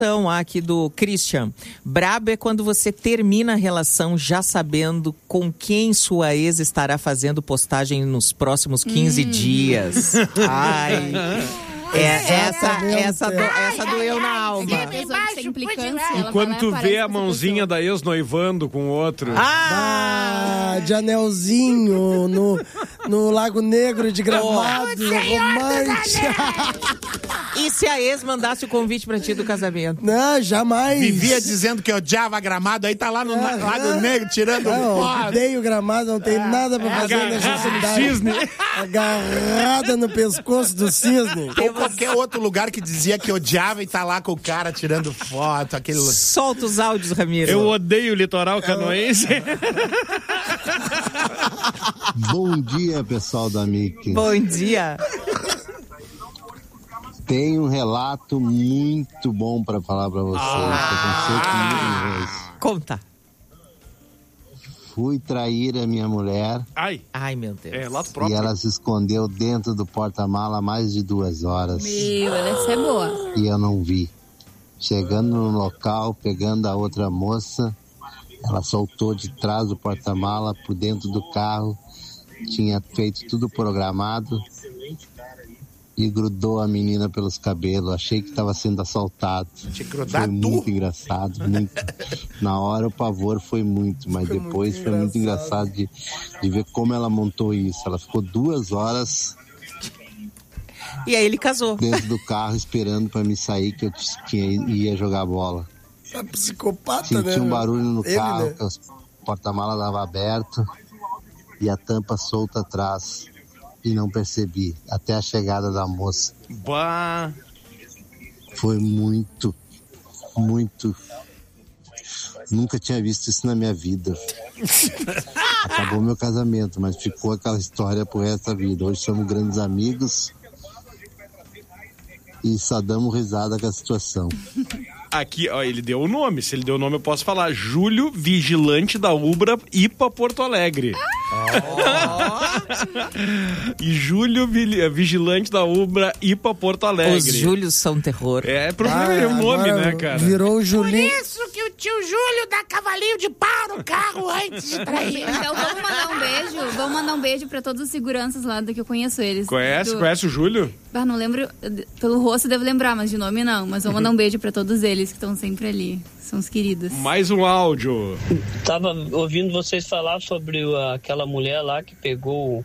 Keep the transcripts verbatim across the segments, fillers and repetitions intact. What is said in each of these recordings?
Então, aqui do Christian. Brabo é quando você termina a relação já sabendo com quem sua ex estará fazendo postagem nos próximos quinze hum. dias. Ai... É, essa, essa, do, essa doeu na alma. E quando tu vê a mãozinha da ex noivando com o outro. Ah, de anelzinho no, no Lago Negro de Gramado, romântico. E se a ex mandasse o convite pra ti do casamento? Não, jamais. Vivia dizendo que odiava Gramado, aí tá lá no é, Lago é. Negro tirando não, foto. Odeio Gramado, não tem é, nada pra fazer é, nessa cidade. Cisne. Agarrada no pescoço do cisne. Ou qualquer outro lugar que dizia que odiava e tá lá com o cara tirando foto. Aquele... Solta os áudios, Ramiro. Eu odeio o litoral canoense. Bom dia, pessoal da Mickey. Bom dia. Tem um relato muito bom pra falar pra vocês. Ah, conta. Fui trair a minha mulher. Ai, Ai meu Deus. É, relato próprio. E ela se escondeu dentro do porta-mala há mais de duas horas. Meu, essa é boa. E eu não vi. Chegando no local, pegando a outra moça, ela soltou de trás do porta-mala por dentro do carro. Tinha feito tudo programado. E grudou a menina pelos cabelos. Achei que estava sendo assaltado. Foi muito engraçado. Muito... Na hora o pavor foi muito, mas foi depois muito foi muito engraçado de, de ver como ela montou isso. Ela ficou duas horas... E aí ele casou. Dentro do carro esperando para me sair, que eu tinha, ia jogar bola. É psicopata, Senti né? um barulho no Ele, carro, né? que o porta-mala estava aberto e a tampa solta atrás. E não percebi, até a chegada da moça. Bah. Foi muito, muito... Nunca tinha visto isso na minha vida. Acabou meu casamento, mas ficou aquela história pro resto da vida. Hoje somos grandes amigos e só damos risada com a situação. Aqui, ó, ele deu o nome. Se ele deu o nome, eu posso falar. Júlio, vigilante da Ubra, I P A Porto Alegre. Oh. E Júlio, vigilante da Ubra, I P A Porto Alegre. Os Júlios são terror. É, problema é o nome, né, cara? Virou o Julinho. Por isso que o tio Júlio dá cavalinho de pau no carro antes de trair. Então vamos mandar um beijo. Vamos mandar um beijo pra todos os seguranças lá do que eu conheço eles. Conhece? Do... Conhece o Júlio? Ah, não lembro. Pelo rosto devo lembrar, mas de nome não. Mas vou mandar um beijo pra todos eles que estão sempre ali. São os queridos. Mais um áudio. Tava ouvindo vocês falar sobre aquela mulher lá que pegou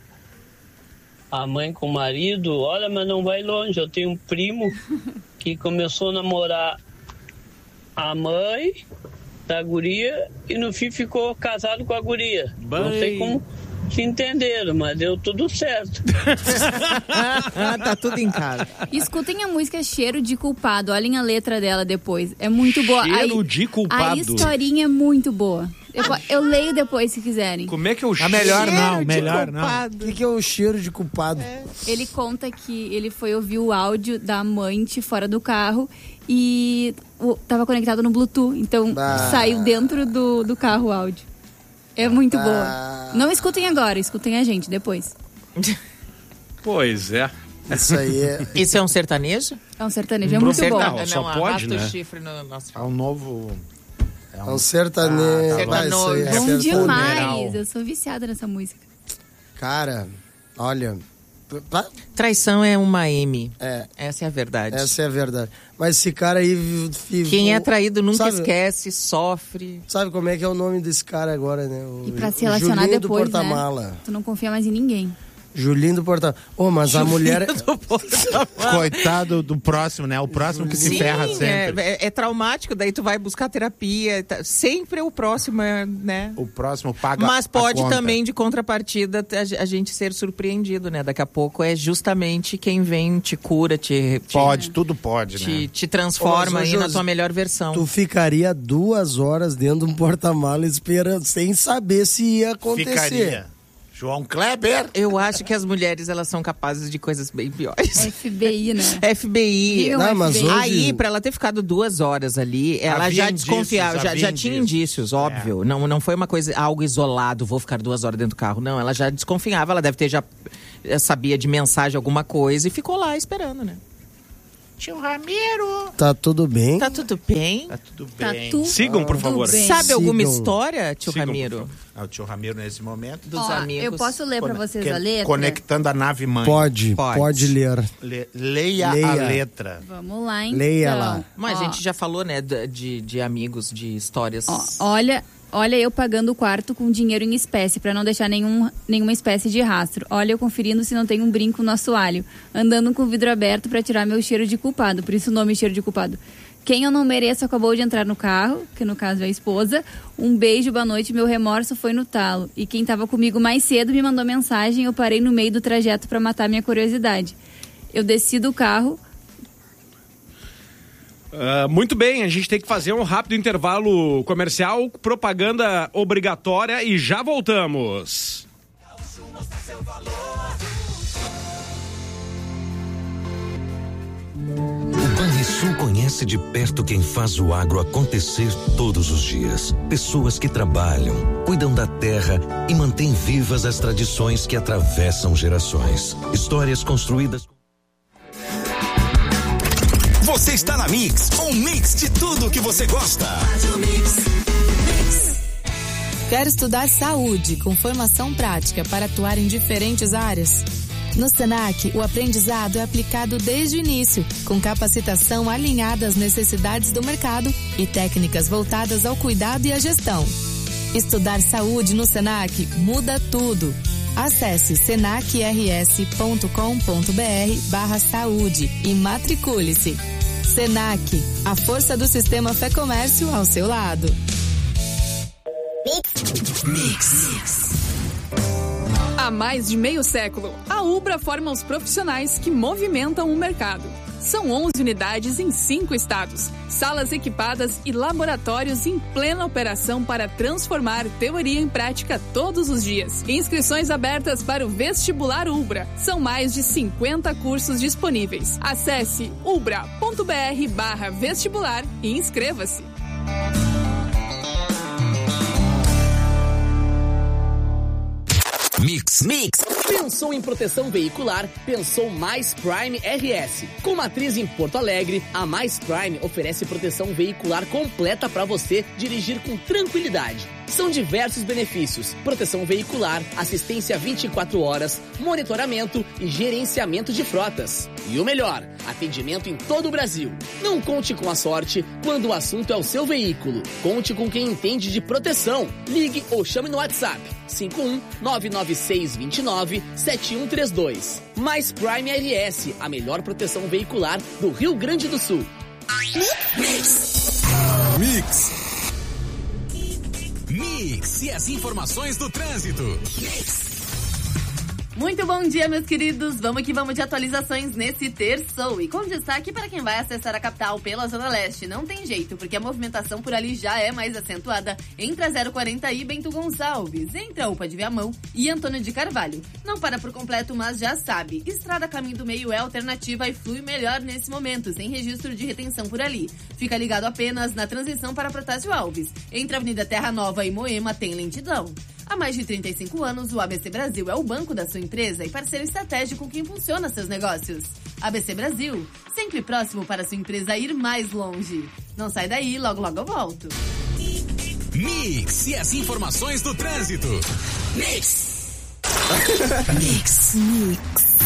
a mãe com o marido. Olha, mas não vai longe. Eu tenho um primo que começou a namorar a mãe da guria e no fim ficou casado com a guria. Bem... Não sei como se entenderam, mas deu tudo certo. Tá tudo em casa. Escutem a música Cheiro de Culpado. Olhem a letra dela depois. É muito boa. Cheiro a, de Culpado. A historinha é muito boa. Eu, eu leio depois se quiserem. Como é que é o cheiro? Ah, melhor não, melhor não. O que, que é o cheiro de culpado? É. Ele conta que ele foi ouvir o áudio da amante fora do carro e o, tava conectado no Bluetooth. Então bah. saiu dentro do, do carro o áudio. É muito ah. boa. Não escutem agora, escutem a gente depois. Pois é. Isso aí é... Isso é um sertanejo? É um sertanejo, é muito bom. Não, só não, pode, né? O chifre no nosso... É um novo... É um, é um sertanejo. Ah, tá bom é bom demais. Eu sou viciada nessa música. Cara, olha... Traição é uma M. É. Essa é a verdade. Essa é a verdade. Mas esse cara aí... Vivo, quem é traído nunca sabe, esquece, sofre. Sabe como é que é o nome desse cara agora, né? O, e pra se relacionar Julinho depois, do Porta-Mala. Né? Tu não confia mais em ninguém. Julinho do Porta-Mala. Oh, mas Julinho a mulher... Coitado do próximo, né? O próximo que se Sim, ferra sempre. É, é, é traumático, daí tu vai buscar terapia. Tá, sempre o próximo, né? O próximo paga. Mas pode a conta. também, de contrapartida, a, a gente ser surpreendido, né? Daqui a pouco é justamente quem vem, te cura, te... Pode, te, tudo pode, te, né? Te transforma Ô, aí José, na tua melhor versão. Tu ficaria duas horas dentro de um porta-mala esperando, sem saber se ia acontecer. Ficaria. João Kleber. Eu acho que as mulheres, elas são capazes de coisas bem piores. F B I, né? F B I. Não, mas hoje... Aí, pra ela ter ficado duas horas ali, ela havia já desconfiava, já, já tinha indícios, óbvio. É. Não, não foi uma coisa, algo isolado, vou ficar duas horas dentro do carro. Não, ela já desconfiava, ela deve ter já sabia de mensagem alguma coisa e ficou lá esperando, né? Tio Ramiro. Tá tudo bem? Tá tudo bem? Tá tudo Tá bem. tudo Sigam, por favor. bem. Sabe alguma Sigam. história, tio Sigam, por Ramiro? favor. Ah, o tio Ramiro, nesse momento, Dos Ó, amigos. eu posso ler pra vocês que- a letra? conectando a nave mãe. Pode, Pode. pode, ler. Le- leia, Leia. a letra. Vamos lá, então. Leia lá. Mas Ó, a gente já falou, né, de, de, de amigos, de histórias. ó, olha, olha eu pagando o quarto com dinheiro em espécie, pra não deixar nenhum, nenhuma espécie de rastro. Olha eu conferindo se não tem um brinco no assoalho. Andando com o vidro aberto pra tirar meu cheiro de culpado. Por isso o nome cheiro de culpado. Quem eu não mereço acabou de entrar no carro, que no caso é a esposa. Um beijo, boa noite, meu remorso foi no talo. E quem tava comigo mais cedo me mandou mensagem, eu parei no meio do trajeto pra matar minha curiosidade. Eu desci do carro. Ah, muito bem, a gente tem que fazer um rápido intervalo comercial, propaganda obrigatória e já voltamos. O Banrisul conhece de perto quem faz o agro acontecer todos os dias. Pessoas que trabalham, cuidam da terra e mantêm vivas as tradições que atravessam gerações. Histórias construídas. Você está na Mix, um mix de tudo que você gosta. Quer estudar saúde com formação prática para atuar em diferentes áreas? No Senac, o aprendizado é aplicado desde o início, com capacitação alinhada às necessidades do mercado e técnicas voltadas ao cuidado e à gestão. Estudar saúde no Senac muda tudo. Acesse senacrs.com.br barra saúde e matricule-se. Senac, a força do sistema Fé Comércio ao seu lado. Mix. Há mais de meio século, a Ubra forma os profissionais que movimentam o mercado. São onze unidades em cinco estados, salas equipadas e laboratórios em plena operação para transformar teoria em prática todos os dias. Inscrições abertas para o Vestibular Ubra. São mais de cinquenta cursos disponíveis. Acesse ubra.br barra vestibular e inscreva-se. Mix. Mix. Pensou em proteção veicular? Pensou Mais Prime R S. Com matriz em Porto Alegre, a Mais Prime oferece proteção veicular completa para você dirigir com tranquilidade. São diversos benefícios: proteção veicular, assistência vinte e quatro horas, monitoramento e gerenciamento de frotas. E o melhor, atendimento em todo o Brasil. Não conte com a sorte quando o assunto é o seu veículo. Conte com quem entende de proteção. Ligue ou chame no WhatsApp cinco um nove nove seis dois nove sete um três dois. Mais Prime R S, a melhor proteção veicular do Rio Grande do Sul. Mix. Mix. Mix e as informações do trânsito. Mix. Muito bom dia, meus queridos. Vamos que vamos de atualizações nesse terço. E com destaque para quem vai acessar a capital pela Zona Leste. Não tem jeito, porque a movimentação por ali já é mais acentuada. Entre a zero quarenta e Bento Gonçalves, entre a U P A de Viamão e Antônio de Carvalho. Não para por completo, mas já sabe. Estrada Caminho do Meio é alternativa e flui melhor nesse momento, sem registro de retenção por ali. Fica ligado apenas na transição para Protásio Alves. Entre a Avenida Terra Nova e Moema tem lentidão. Há mais de trinta e cinco anos, o A B C Brasil é o banco da sua empresa e parceiro estratégico que impulsiona seus negócios. A B C Brasil, sempre próximo para sua empresa ir mais longe. Não sai daí, logo logo eu volto. Mix e as informações do trânsito. Mix. Mix. Mix.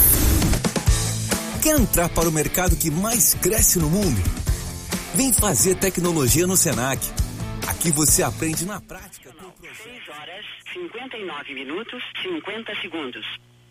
Quer entrar para o mercado que mais cresce no mundo? Vem fazer tecnologia no Senac. Aqui você aprende na prática. seis horas, cinquenta e nove minutos, cinquenta segundos.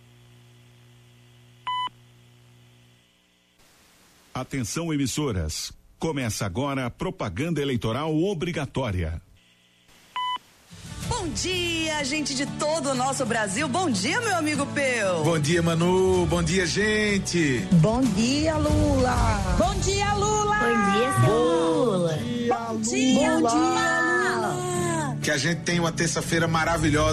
Atenção, emissoras. Começa agora a propaganda eleitoral obrigatória. Bom dia, gente de todo o nosso Brasil. Bom dia, meu amigo Peu. Bom dia, Manu. Bom dia, gente. Bom dia, Lula. Bom dia, Lula. Bom dia, seu Lula. Bom dia, Lula. Que a gente tenha uma terça-feira maravilhosa.